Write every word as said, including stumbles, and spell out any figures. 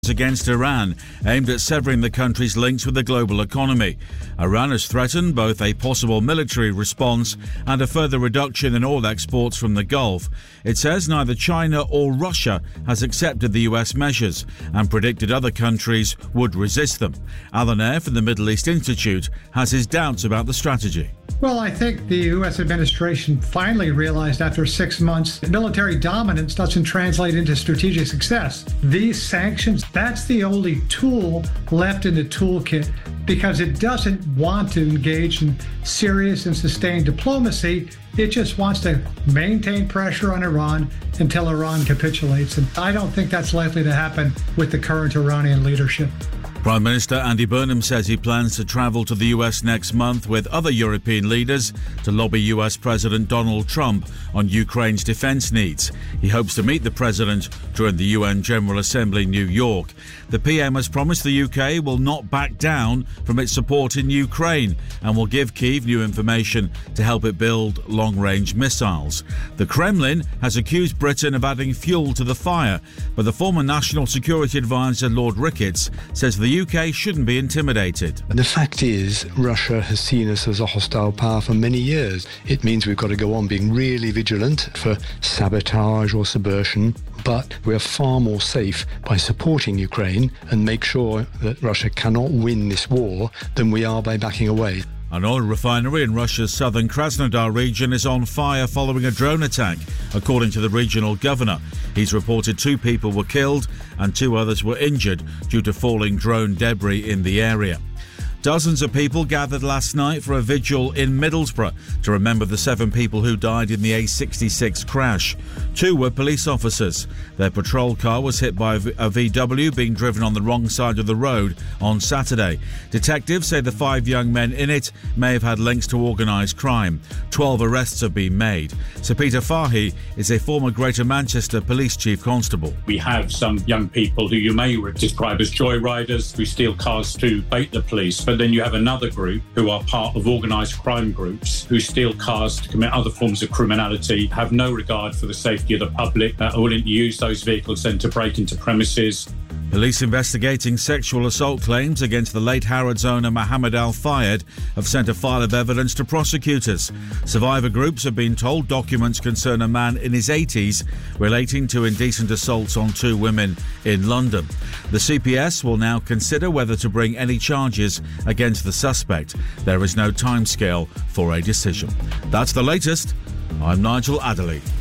against Iran, aimed at severing the country's links with the global economy. Iran has threatened both a possible military response and a further reduction in oil exports from the Gulf. It says neither China or Russia has accepted the U S measures and predicted other countries would resist them. Alan Eyre from the Middle East Institute has his doubts about the strategy. Well, I think the U S administration finally realized after six months that military dominance doesn't translate into strategic success. These sanctions, that's the only tool left in the toolkit because it doesn't want to engage in serious and sustained diplomacy. It just wants to maintain pressure on Iran until Iran capitulates. And I don't think that's likely to happen with the current Iranian leadership. Prime Minister Andy Burnham says he plans to travel to the U S next month with other European leaders to lobby U S President Donald Trump on Ukraine's defence needs. He hopes to meet the President during the U N General Assembly in New York. The P M has promised the U K will not back down from its support in Ukraine and will give Kyiv new information to help it build long-range missiles. The Kremlin has accused Britain of adding fuel to the fire, but the former National Security Advisor Lord Ricketts says the U K shouldn't be intimidated. The fact is, Russia has seen us as a hostile power for many years. It means we've got to go on being really vigilant for sabotage or subversion, but we're far more safe by supporting Ukraine and make sure that Russia cannot win this war than we are by backing away. An oil refinery in Russia's southern Krasnodar region is on fire following a drone attack, according to the regional governor. He's reported two people were killed and two others were injured due to falling drone debris in the area. Dozens of people gathered last night for a vigil in Middlesbrough to remember the seven people who died in the A sixty-six crash. Two were police officers. Their patrol car was hit by a V W being driven on the wrong side of the road on Saturday. Detectives say the five young men in it may have had links to organised crime. Twelve arrests have been made. Sir Peter Fahy is a former Greater Manchester Police Chief Constable. We have some young people who you may describe as joyriders who steal cars to bait the police. But then you have another group who are part of organised crime groups who steal cars to commit other forms of criminality, have no regard for the safety of the public, uh, are willing to use those vehicles then to break into premises. Police investigating sexual assault claims against the late Harrods owner Mohammed Al Fayed have sent a file of evidence to prosecutors. Survivor groups have been told documents concern a man in his eighties relating to indecent assaults on two women in London. The C P S will now consider whether to bring any charges against the suspect. There is no timescale for a decision. That's the latest. I'm Nigel Adderley.